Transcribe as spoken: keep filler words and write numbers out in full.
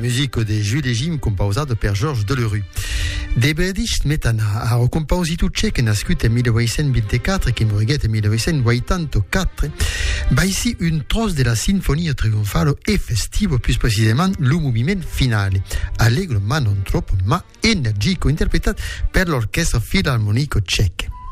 musique di Jules Jim composata per Georges Delerue. De Bredish Smetana a un compositor tchèque nascut en millehuit-cent-vingt-quatre et qui mouriguet en millehuit-cent-huitanta-quatre, va ici une trosse de la sinfonia trionfale e festivo, plus précisément le mouvement finale, allegro ma non troppo, ma energico, interpretat per l'orchestre filarmonico tchèque.